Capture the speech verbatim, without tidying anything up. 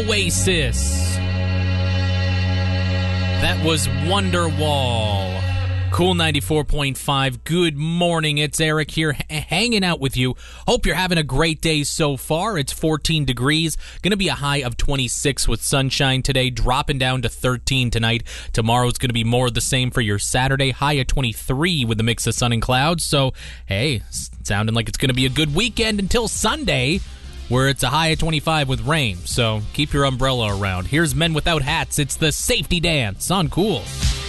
Oasis. That was Wonderwall. Cool ninety-four point five. Good morning. It's Eric here h- hanging out with you. Hope you're having a great day so far. It's fourteen degrees. Going to be a high of twenty-six with sunshine today, dropping down to thirteen tonight. Tomorrow's going to be more of the same for your Saturday. High of twenty-three with a mix of sun and clouds. So, hey, sounding like it's going to be a good weekend until Sunday, where it's a high of twenty-five with rain. So keep your umbrella around. Here's Men Without Hats. It's the Safety Dance on Cool.